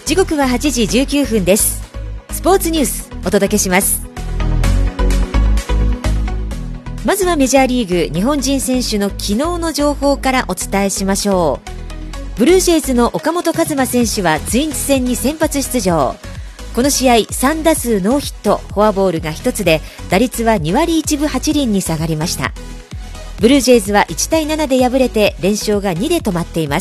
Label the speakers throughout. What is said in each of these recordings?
Speaker 1: 時刻は8時19分です。スポーツニュースお届けします。まずはメジャーリーグ日本人選手の昨日の情報からお伝えしましょう。ブルージェイズの岡本和真選手はツインズ戦に先発出場。この試合3打数ノーヒット、フォアボールが1つで打率は2割1分8厘に下がりました。ブルージェイズは1対7で敗れて連勝が2で止まっています。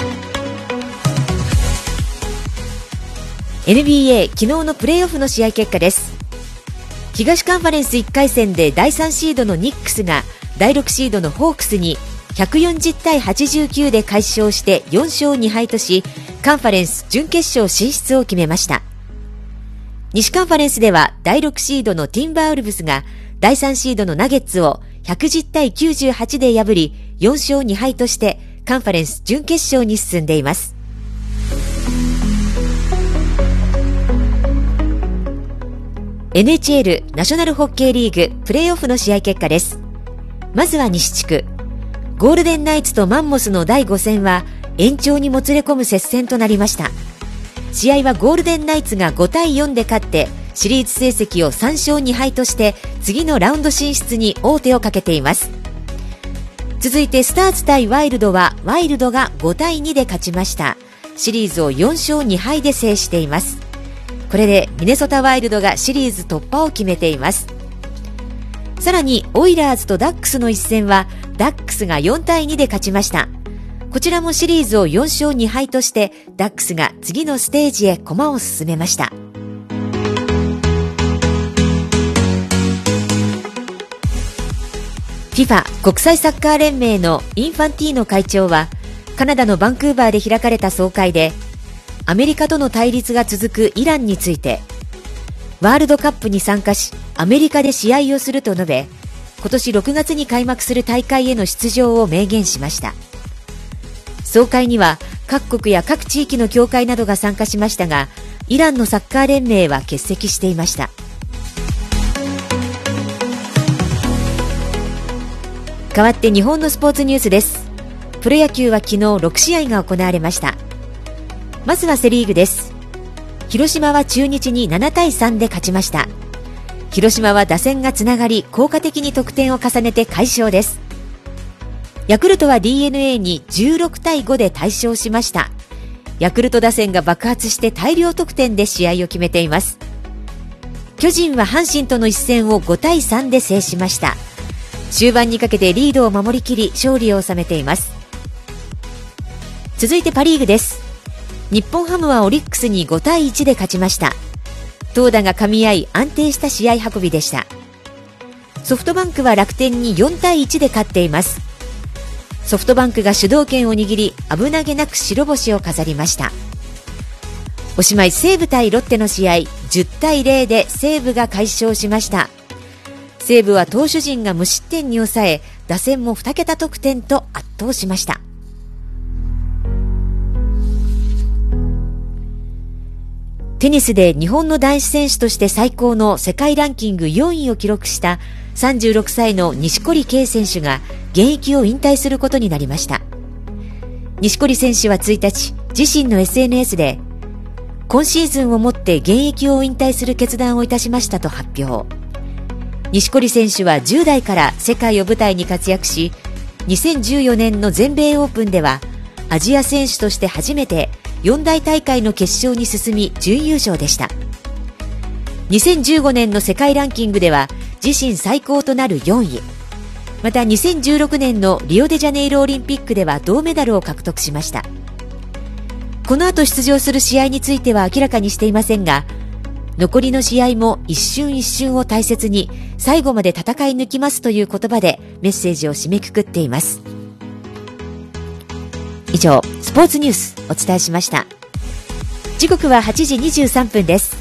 Speaker 1: NBA 昨日のプレーオフの試合結果です。東カンファレンス1回戦で第3シードのニックスが第6シードのホークスに140対89で快勝して4勝2敗とし、カンファレンス準決勝進出を決めました。西カンファレンスでは第6シードのティンバーウルブスが第3シードのナゲッツを110対98で破り4勝2敗としてカンファレンス準決勝に進んでいます。NHL ナショナルホッケーリーグプレーオフの試合結果です。まずは西地区、ゴールデンナイツとマンモスの第5戦は延長にもつれ込む接戦となりました。試合はゴールデンナイツが5対4で勝ってシリーズ成績を3勝2敗として次のラウンド進出に王手をかけています。続いてスターズ対ワイルドはワイルドが5対2で勝ちました。シリーズを4勝2敗で制しています。これでミネソタワイルドがシリーズ突破を決めています。さらにオイラーズとダックスの一戦はダックスが4対2で勝ちました。こちらもシリーズを4勝2敗としてダックスが次のステージへ駒を進めました。FIFA 国際サッカー連盟のインファンティーノ会長はカナダのバンクーバーで開かれた総会でアメリカとの対立が続くイランについてワールドカップに参加しアメリカで試合をすると述べ、今年6月に開幕する大会への出場を明言しました。総会には各国や各地域の協会などが参加しましたが、イランのサッカー連盟は欠席していました。代わって日本のスポーツニュースです。プロ野球は昨日6試合が行われました。まずはセリーグです。広島は中日に7対3で勝ちました。広島は打線がつながり効果的に得点を重ねて快勝です。ヤクルトは DNA に16対5で大勝しました。ヤクルト打線が爆発して大量得点で試合を決めています。巨人は阪神との一戦を5対3で制しました。終盤にかけてリードを守りきり勝利を収めています。続いてパリーグです。日本ハムはオリックスに5対1で勝ちました。投打が噛み合い安定した試合運びでした。ソフトバンクは楽天に4対1で勝っています。ソフトバンクが主導権を握り危なげなく白星を飾りました。おしまい西武対ロッテの試合10対0で西武が快勝しました。西武は投手陣が無失点に抑え打線も2桁得点と圧倒しました。テニスで日本の男子選手として最高の世界ランキング4位を記録した36歳の錦織圭選手が現役を引退することになりました。錦織選手は1日自身の SNS で今シーズンをもって現役を引退する決断をいたしましたと発表。錦織選手は10代から世界を舞台に活躍し、2014年の全米オープンではアジア選手として初めて4大大会の決勝に進み準優勝でした。2015年の世界ランキングでは自身最高となる4位。また2016年のリオデジャネイロオリンピックでは銅メダルを獲得しました。この後出場する試合については明らかにしていませんが、残りの試合も一瞬一瞬を大切に最後まで戦い抜きますという言葉でメッセージを締めくくっています。以上、スポーツニュースお伝えしました。時刻は8時23分です。